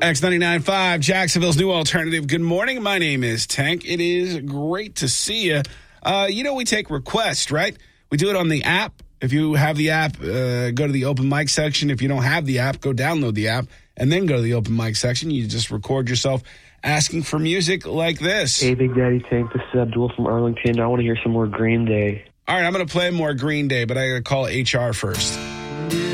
X99.5, Jacksonville's new alternative. Good morning. My name is Tank. It is great to see you. We take requests, right? We do it on the app. If you have the app, go to the open mic section. If you don't have the app, go download the app and then go to the open mic section. You just record yourself asking for music like this. Hey, Big Daddy Tank. This is Abdul from Arlington. I want to hear some more Green Day. All right, I'm going to play more Green Day, but I got to call HR first.